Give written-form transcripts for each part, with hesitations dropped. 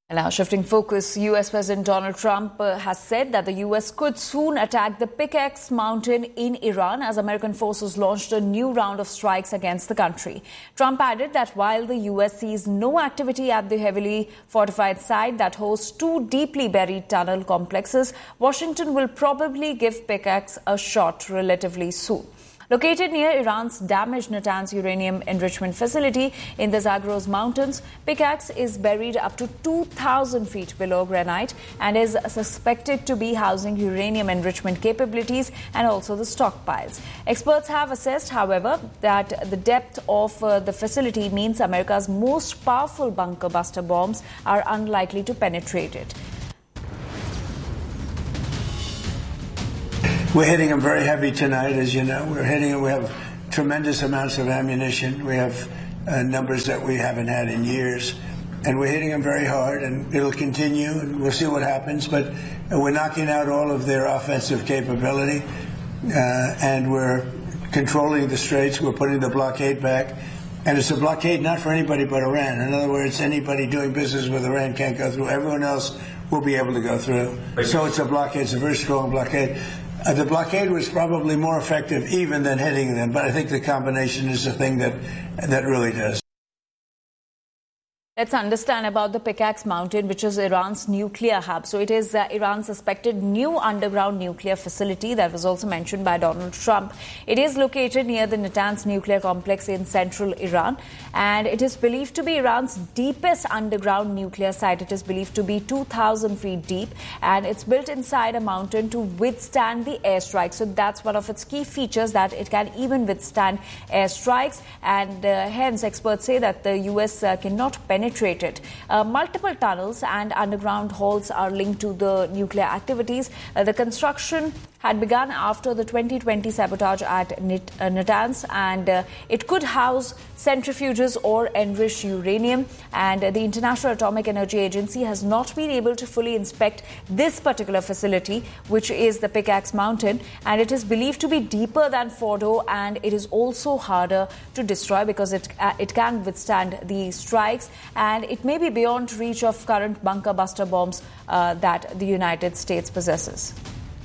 And now shifting focus, U.S. President Donald Trump has said that the U.S. could soon attack the Pickaxe Mountain in Iran as American forces launched a new round of strikes against the country. Trump added that while the U.S. sees no activity at the heavily fortified site that hosts two deeply buried tunnel complexes, Washington will probably give Pickaxe a shot relatively soon. Located near Iran's damaged Natanz uranium enrichment facility in the Zagros Mountains, Pickaxe is buried up to 2,000 feet below granite and is suspected to be housing uranium enrichment capabilities and also the stockpiles. Experts have assessed, however, that the depth of the facility means America's most powerful bunker buster bombs are unlikely to penetrate it. We're hitting them very heavy tonight, as you know. We have tremendous amounts of ammunition. We have numbers that we haven't had in years. And we're hitting them very hard, and it'll continue, and we'll see what happens. But we're knocking out all of their offensive capability, and we're controlling the straits. We're putting the blockade back. And it's a blockade not for anybody but Iran. In other words, anybody doing business with Iran can't go through. Everyone else will be able to go through. So it's a blockade. It's a very strong blockade. The blockade was probably more effective even than hitting them, but I think the combination is the thing that really does. Let's understand about the Pickaxe Mountain, which is Iran's nuclear hub. So it is Iran's suspected new underground nuclear facility that was also mentioned by Donald Trump. It is located near the Natanz nuclear complex in central Iran, and it is believed to be Iran's deepest underground nuclear site. It is believed to be 2,000 feet deep, and it's built inside a mountain to withstand the airstrikes. So that's one of its key features, that it can even withstand airstrikes, and hence experts say that the U.S. cannot penetrate it. Multiple tunnels and underground halls are linked to the nuclear activities. The construction had begun after the 2020 sabotage at Natanz, and it could house centrifuges or enriched uranium. And the International Atomic Energy Agency has not been able to fully inspect this particular facility, which is the Pickaxe Mountain, and it is believed to be deeper than Fordo, and it is also harder to destroy because it can withstand the strikes, and it may be beyond reach of current bunker buster bombs that the United States possesses.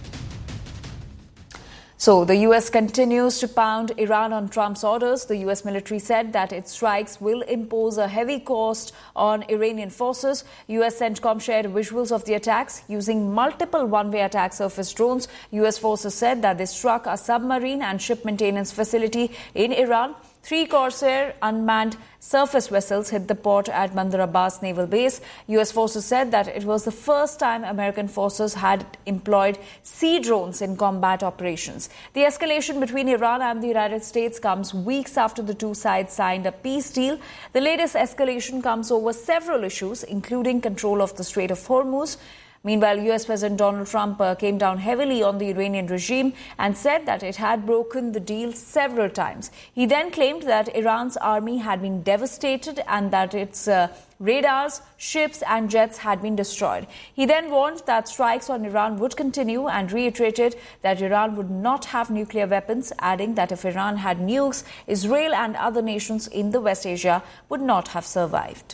So the U.S. continues to pound Iran on Trump's orders. The U.S. military said that its strikes will impose a heavy cost on Iranian forces. U.S. CENTCOM shared visuals of the attacks using multiple one-way attack surface drones. U.S. forces said that they struck a submarine and ship maintenance facility in Iran. 3 Corsair unmanned surface vessels hit the port at Bandar Abbas Naval Base. U.S. forces said that it was the first time American forces had employed sea drones in combat operations. The escalation between Iran and the United States comes weeks after the two sides signed a peace deal. The latest escalation comes over several issues, including control of the Strait of Hormuz. Meanwhile, U.S. President Donald Trump came down heavily on the Iranian regime and said that it had broken the deal several times. He then claimed that Iran's army had been devastated and that its radars, ships and jets had been destroyed. He then warned that strikes on Iran would continue and reiterated that Iran would not have nuclear weapons, adding that if Iran had nukes, Israel and other nations in the West Asia would not have survived.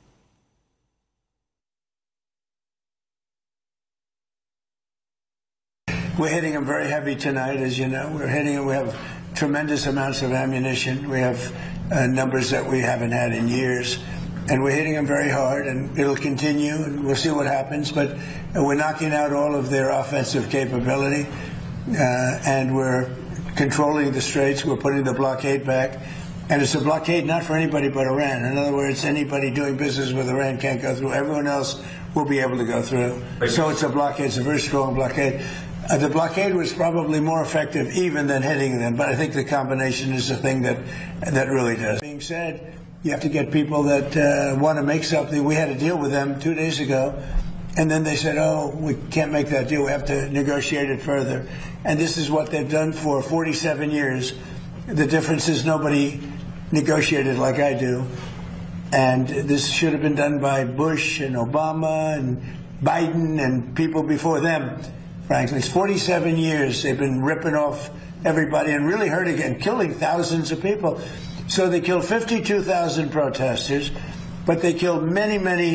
We're hitting them very heavy tonight, as you know. We're hitting them. We have tremendous amounts of ammunition. We have numbers that we haven't had in years. And we're hitting them very hard, and it'll continue, and we'll see what happens. But we're knocking out all of their offensive capability, and we're controlling the straits. We're putting the blockade back. And it's a blockade not for anybody but Iran. In other words, anybody doing business with Iran can't go through. Everyone else will be able to go through. So it's a blockade. It's a very strong blockade. The blockade was probably more effective even than hitting them, but I think the combination is the thing that really does. Being said, you have to get people that want to make something. We had a deal with them 2 days ago, and then they said, oh, we can't make that deal. We have to negotiate it further. And this is what they've done for 47 years. The difference is nobody negotiated like I do. And this should have been done by Bush and Obama and Biden and people before them. Frankly, it's 47 years they've been ripping off everybody and really hurting and killing thousands of people. So they killed 52,000 protesters, but they killed many, many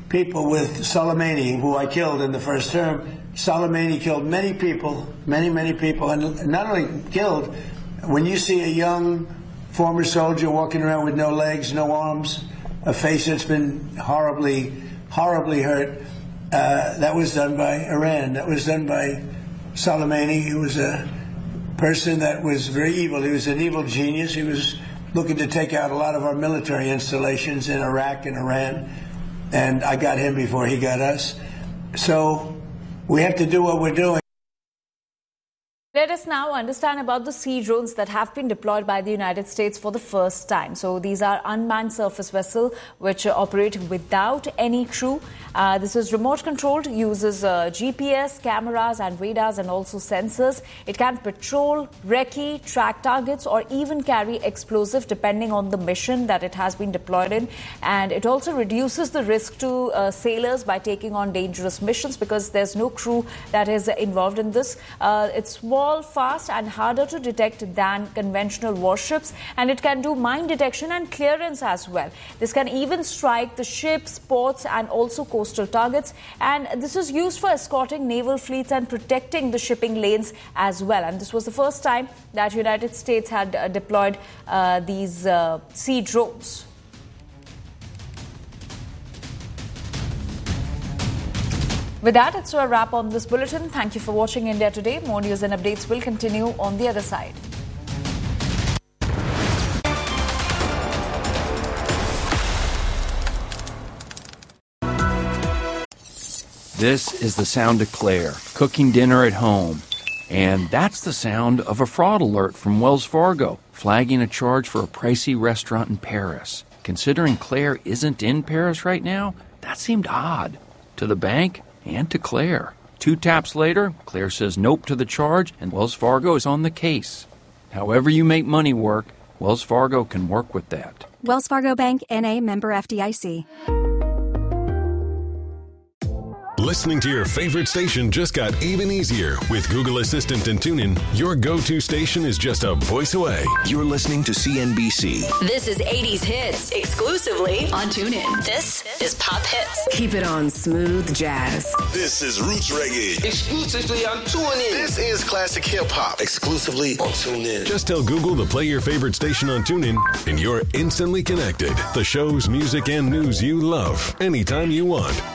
people with Soleimani, who I killed in the first term. Soleimani killed many people, many people, and not only killed. When you see a young former soldier walking around with no legs, no arms, a face that's been horribly hurt, that was done by Iran. That was done by Soleimani. He was a person that was very evil. He was an evil genius. He was looking to take out a lot of our military installations in Iraq and Iran. And I got him before he got us. So we have to do what we're doing. Let us now understand about the sea drones that have been deployed by the United States for the first time. So these are unmanned surface vessels which operate without any crew. This is remote controlled, uses GPS, cameras and radars and also sensors. It can patrol, recce, track targets or even carry explosive depending on the mission that it has been deployed in. And it also reduces the risk to sailors by taking on dangerous missions because there's no crew that is involved in this. It's small, fast and harder to detect than conventional warships, and it can do mine detection and clearance as well. This can even strike the ships, ports and also coastal targets, and this is used for escorting naval fleets and protecting the shipping lanes as well. And this was the first time that United States had deployed these sea drones. With that, it's a wrap on this bulletin. Thank you for watching India Today. More news and updates will continue on the other side. This is the sound of Claire, cooking dinner at home. And that's the sound of a fraud alert from Wells Fargo, flagging a charge for a pricey restaurant in Paris. Considering Claire isn't in Paris right now, that seemed odd. To the bank and to Claire. 2 taps later, Claire says nope to the charge, and Wells Fargo is on the case. However you make money work, Wells Fargo can work with that. Wells Fargo Bank, N.A., member FDIC. Listening to your favorite station just got even easier. With Google Assistant and TuneIn, your go-to station is just a voice away. You're listening to CNBC. This is 80s Hits, exclusively on TuneIn. This is Pop Hits. Keep it on smooth jazz. This is Roots Reggae, exclusively on TuneIn. This is Classic Hip Hop, exclusively on TuneIn. Just tell Google to play your favorite station on TuneIn, and you're instantly connected. The shows, music, and news you love, anytime you want.